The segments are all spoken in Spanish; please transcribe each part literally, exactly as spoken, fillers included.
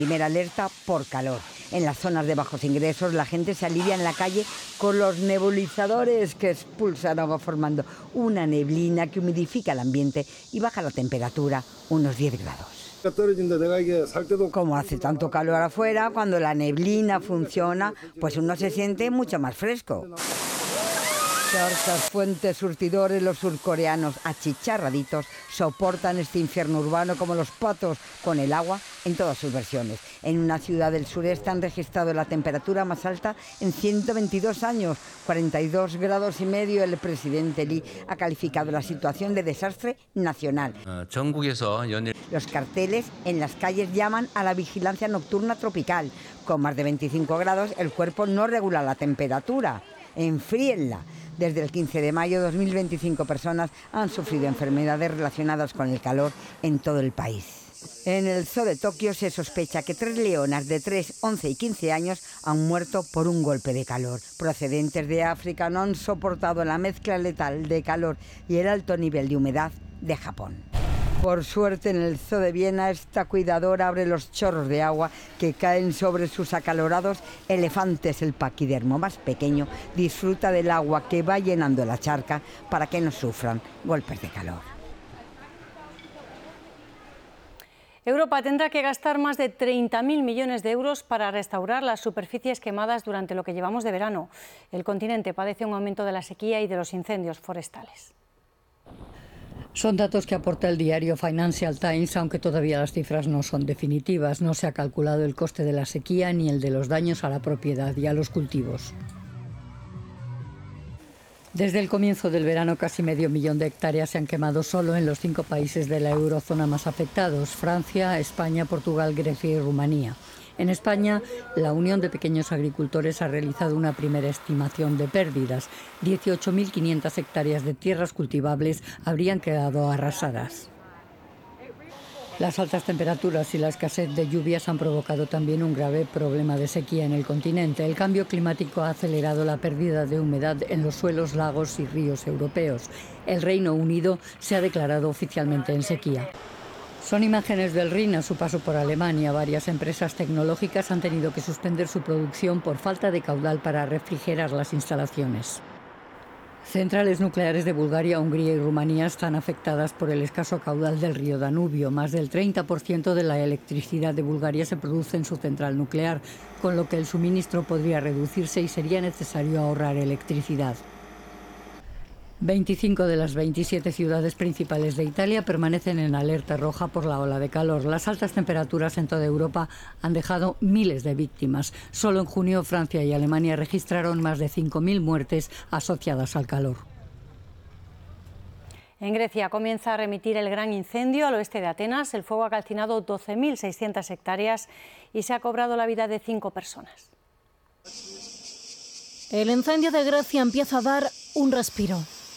Primera alerta por calor. En las zonas de bajos ingresos la gente se alivia en la calle con los nebulizadores que expulsan agua formando una neblina que humidifica el ambiente y baja la temperatura unos diez grados. Como hace tanto calor afuera, cuando la neblina funciona, pues uno se siente mucho más fresco. Charcas, fuentes, surtidores, los surcoreanos achicharraditos soportan este infierno urbano como los patos con el agua en todas sus versiones. En una ciudad del sureste han registrado la temperatura más alta en ciento veintidós años, cuarenta y dos grados y medio. El presidente Lee ha calificado la situación de desastre nacional. Los carteles en las calles llaman a la vigilancia nocturna tropical. Con más de veinticinco grados el cuerpo no regula la temperatura. Enfríenla. Desde el quince de mayo de dos mil veinticinco personas han sufrido enfermedades relacionadas con el calor en todo el país. En el zoo de Tokio se sospecha que tres leonas de tres, once y quince años han muerto por un golpe de calor. Procedentes de África no han soportado la mezcla letal de calor y el alto nivel de humedad de Japón. Por suerte, en el zoo de Viena, esta cuidadora abre los chorros de agua que caen sobre sus acalorados elefantes. El paquidermo más pequeño disfruta del agua que va llenando la charca para que no sufran golpes de calor. Europa tendrá que gastar más de treinta mil millones de euros para restaurar las superficies quemadas durante lo que llevamos de verano. El continente padece un aumento de la sequía y de los incendios forestales. Son datos que aporta el diario Financial Times, aunque todavía las cifras no son definitivas. No se ha calculado el coste de la sequía ni el de los daños a la propiedad y a los cultivos. Desde el comienzo del verano, casi medio millón de hectáreas se han quemado solo en los cinco países de la eurozona más afectados: Francia, España, Portugal, Grecia y Rumanía. En España, la Unión de Pequeños Agricultores ha realizado una primera estimación de pérdidas. dieciocho mil quinientas hectáreas de tierras cultivables habrían quedado arrasadas. Las altas temperaturas y la escasez de lluvias han provocado también un grave problema de sequía en el continente. El cambio climático ha acelerado la pérdida de humedad en los suelos, lagos y ríos europeos. El Reino Unido se ha declarado oficialmente en sequía. Son imágenes del Rin a su paso por Alemania. Varias empresas tecnológicas han tenido que suspender su producción por falta de caudal para refrigerar las instalaciones. Centrales nucleares de Bulgaria, Hungría y Rumanía están afectadas por el escaso caudal del río Danubio. Más del treinta por ciento de la electricidad de Bulgaria se produce en su central nuclear, con lo que el suministro podría reducirse y sería necesario ahorrar electricidad. veinticinco de las veintisiete ciudades principales de Italia permanecen en alerta roja por la ola de calor. Las altas temperaturas en toda Europa han dejado miles de víctimas. Solo en junio Francia y Alemania registraron más de cinco mil muertes asociadas al calor. En Grecia comienza a remitir el gran incendio al oeste de Atenas. El fuego ha calcinado doce mil seiscientas hectáreas y se ha cobrado la vida de cinco personas. El incendio de Grecia empieza a dar un respiro.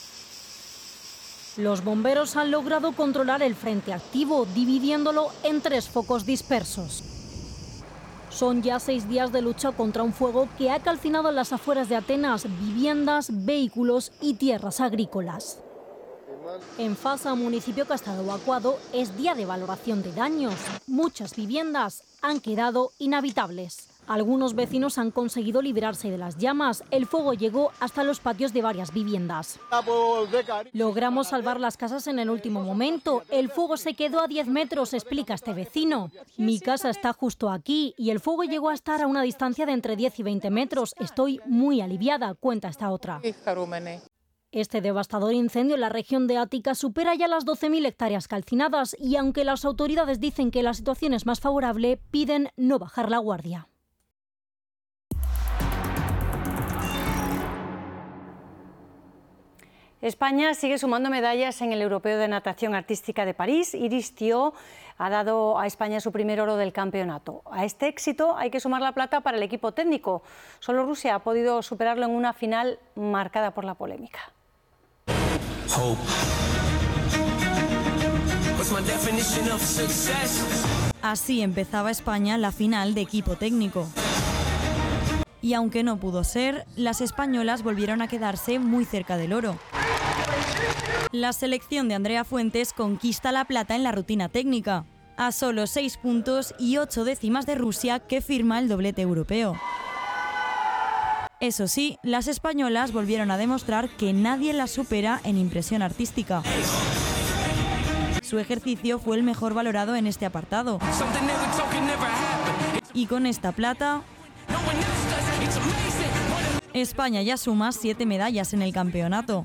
Los bomberos han logrado controlar el frente activo, dividiéndolo en tres focos dispersos. Son ya seis días de lucha contra un fuego que ha calcinado en las afueras de Atenas viviendas, vehículos y tierras agrícolas. En Fasa, municipio que ha estado evacuado, es día de valoración de daños. Muchas viviendas han quedado inhabitables. Algunos vecinos han conseguido librarse de las llamas. El fuego llegó hasta los patios de varias viviendas. Logramos salvar las casas en el último momento. El fuego se quedó a diez metros, explica este vecino. Mi casa está justo aquí y el fuego llegó a estar a una distancia de entre diez y veinte metros. Estoy muy aliviada, cuenta esta otra. Este devastador incendio en la región de Ática supera ya las doce mil hectáreas calcinadas y aunque las autoridades dicen que la situación es más favorable, piden no bajar la guardia. España sigue sumando medallas en el Europeo de Natación Artística de París. Iris Thiault ha dado a España su primer oro del campeonato. A este éxito hay que sumar la plata para el equipo técnico. Solo Rusia ha podido superarlo en una final marcada por la polémica. Así empezaba España la final de equipo técnico. Y aunque no pudo ser, las españolas volvieron a quedarse muy cerca del oro. La selección de Andrea Fuentes conquista la plata en la rutina técnica. a solo seis puntos y ocho décimas de Rusia, que firma el doblete europeo. Eso sí, las españolas volvieron a demostrar que nadie las supera en impresión artística. Su ejercicio fue el mejor valorado en este apartado. Y con esta plata, España ya suma siete medallas en el campeonato.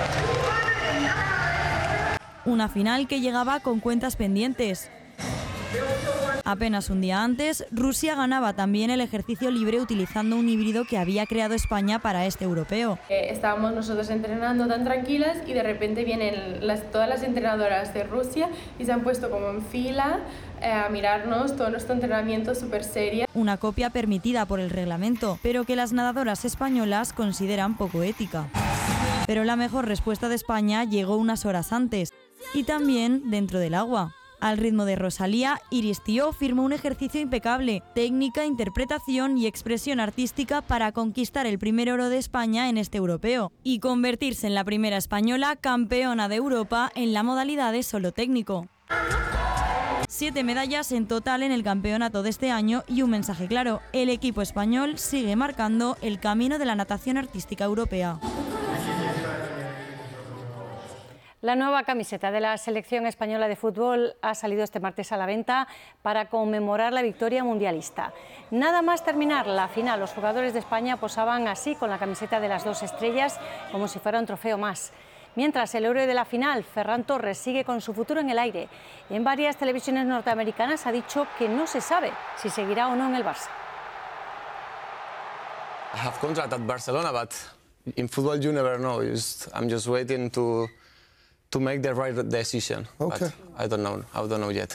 Una final que llegaba con cuentas pendientes. Apenas un día antes, Rusia ganaba también el ejercicio libre utilizando un híbrido que había creado España para este europeo. Eh, estábamos nosotros entrenando tan tranquilas y de repente vienen las, todas las entrenadoras de Rusia y se han puesto como en fila eh, a mirarnos todo nuestro entrenamiento súper seria. Una copia permitida por el reglamento, pero que las nadadoras españolas consideran poco ética. Pero la mejor respuesta de España llegó unas horas antes, y también dentro del agua. Al ritmo de Rosalía, Iris Tío firmó un ejercicio impecable, técnica, interpretación y expresión artística para conquistar el primer oro de España en este europeo y convertirse en la primera española campeona de Europa en la modalidad de solo técnico. Siete medallas en total en el campeonato de este año y un mensaje claro: el equipo español sigue marcando el camino de la natación artística europea. La nueva camiseta de la selección española de fútbol ha salido este martes a la venta para conmemorar la victoria mundialista. Nada más terminar la final, los jugadores de España posaban así con la camiseta de las dos estrellas como si fuera un trofeo más. Mientras el héroe de la final, Ferran Torres, sigue con su futuro en el aire. En varias televisiones norteamericanas ha dicho que no se sabe si seguirá o no en el Barça. I have contract at Barcelona, but in football you never know. Just, I'm just waiting to to make the right decision. Okay. But I don't know. I don't know yet.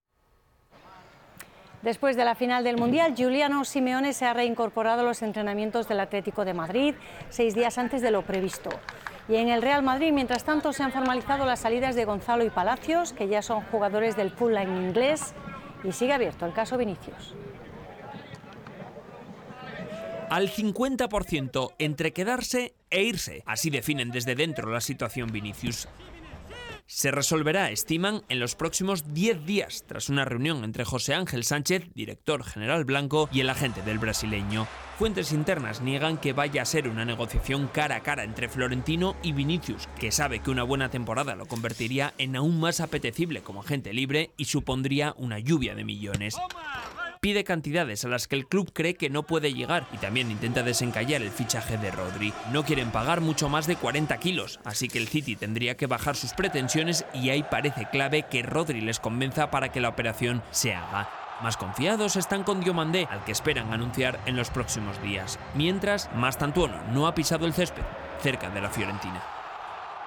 Después de la final del Mundial, Giuliano Simeone se ha reincorporado a los entrenamientos del Atlético de Madrid seis días antes de lo previsto. Y en el Real Madrid, mientras tanto, se han formalizado las salidas de Gonzalo y Palacios, que ya son jugadores del Fulham inglés, y sigue abierto el caso Vinicius. Al cincuenta por ciento entre quedarse e irse. Así definen desde dentro la situación Vinicius. Se resolverá, estiman, en los próximos diez días, tras una reunión entre José Ángel Sánchez, director general blanco, y el agente del brasileño. Fuentes internas niegan que vaya a ser una negociación cara a cara entre Florentino y Vinicius, que sabe que una buena temporada lo convertiría en aún más apetecible como agente libre y supondría una lluvia de millones. Pide cantidades a las que el club cree que no puede llegar y también intenta desencallar el fichaje de Rodri. No quieren pagar mucho más de cuarenta kilos, así que el City tendría que bajar sus pretensiones y ahí parece clave que Rodri les convenza para que la operación se haga. Más confiados están con Diomandé, al que esperan anunciar en los próximos días. Mientras, Mastantuono no ha pisado el césped, cerca de la Fiorentina.